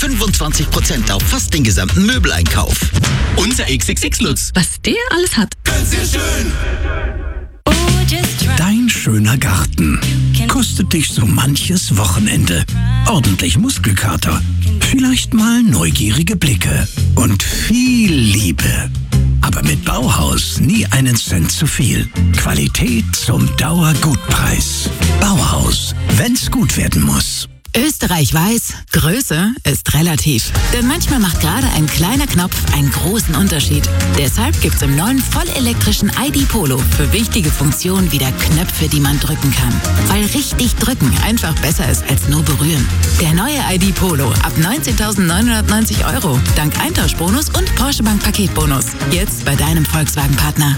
25% auf fast den gesamten Möbeleinkauf. Unser XXX-Lutz. Was der alles hat. Ganz sehr schön. Dein schöner Garten kostet dich so manches Wochenende. Ordentlich Muskelkater, vielleicht mal neugierige Blicke und viel Liebe. Aber mit Bauhaus nie einen Cent zu viel. Qualität zum Dauergutpreis. Bauhaus, wenn's gut werden muss. Österreich weiß, Größe ist relativ. Denn manchmal macht gerade ein kleiner Knopf einen großen Unterschied. Deshalb gibt's im neuen vollelektrischen ID Polo für wichtige Funktionen wieder Knöpfe, die man drücken kann. Weil richtig drücken einfach besser ist als nur berühren. Der neue ID Polo ab 19.990 €. Dank Eintauschbonus und Porsche Bank Paketbonus. Jetzt bei deinem Volkswagen-Partner.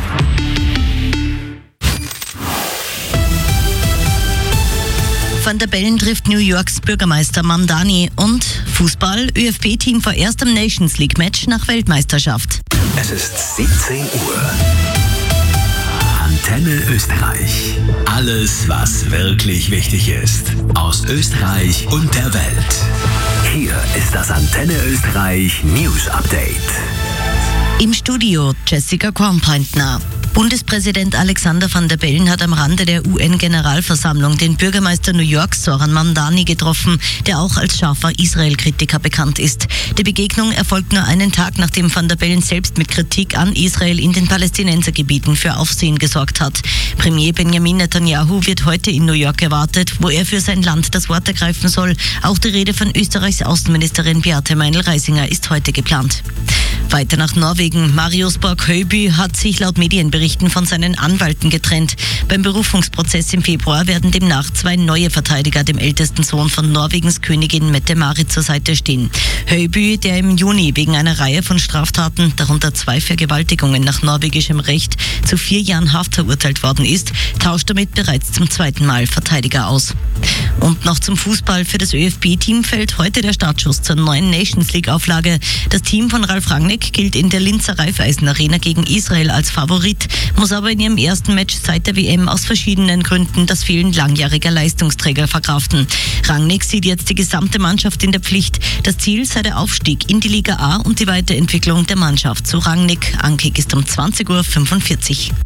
Van der Bellen trifft New Yorks Bürgermeister Mamdani und Fußball, ÖFB-Team vorerst am Nations League-Match nach Weltmeisterschaft. Es ist 17 Uhr. Antenne Österreich. Alles, was wirklich wichtig ist. Aus Österreich und der Welt. Hier ist das Antenne Österreich News Update. Im Studio Jessica Kornpointner. Bundespräsident Alexander Van der Bellen hat am Rande der UN-Generalversammlung den Bürgermeister New Yorks Zoran Mamdani getroffen, der auch als scharfer Israel-Kritiker bekannt ist. Die Begegnung erfolgt nur einen Tag, nachdem Van der Bellen selbst mit Kritik an Israel in den Palästinensergebieten für Aufsehen gesorgt hat. Premier Benjamin Netanyahu wird heute in New York erwartet, wo er für sein Land das Wort ergreifen soll. Auch die Rede von Österreichs Außenministerin Beate Meinl-Reisinger ist heute geplant. Weiter nach Norwegen. Marius Borg-Høiby hat sich laut Medienberichten von seinen Anwälten getrennt. Beim Berufungsprozess im Februar werden demnach 2 neue Verteidiger dem ältesten Sohn von Norwegens Königin Mette-Marit zur Seite stehen. Høiby, der im Juni wegen einer Reihe von Straftaten, darunter 2 Vergewaltigungen nach norwegischem Recht, zu 4 Jahren Haft verurteilt worden ist, tauscht damit bereits zum 2. Mal Verteidiger aus. Und noch zum Fußball. Für das ÖFB-Team fällt heute der Startschuss zur neuen Nations League-Auflage. Das Team von Ralf Rangnick gilt in der Linzer Raiffeisen-Arena gegen Israel als Favorit, muss aber in ihrem ersten Match seit der WM aus verschiedenen Gründen das Fehlen langjähriger Leistungsträger verkraften. Rangnick sieht jetzt die gesamte Mannschaft in der Pflicht. Das Ziel sei der Aufstieg in die Liga A und die Weiterentwicklung der Mannschaft. Zu Rangnick. Ankick ist um 20:45 Uhr.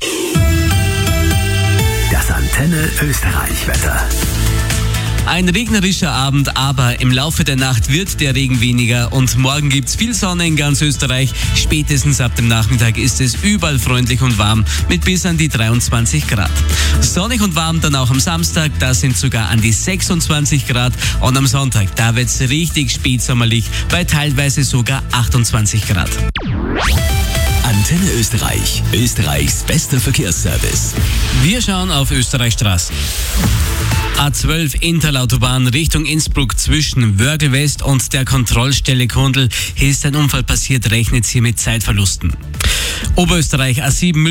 Das Antenne Österreich-Wetter. Ein regnerischer Abend, aber im Laufe der Nacht wird der Regen weniger und morgen gibt's viel Sonne in ganz Österreich. Spätestens ab dem Nachmittag ist es überall freundlich und warm mit bis an die 23 Grad. Sonnig und warm dann auch am Samstag, da sind sogar an die 26 Grad und am Sonntag, da wird's richtig spätsommerlich, bei teilweise sogar 28 Grad. Antenne Österreich, Österreichs bester Verkehrsservice. Wir schauen auf Österreichstraßen. A12 Interlautobahn Richtung Innsbruck zwischen Wörgl West und der Kontrollstelle Kundl. Hier ist ein Unfall passiert, rechnet hier mit Zeitverlusten. Oberösterreich A7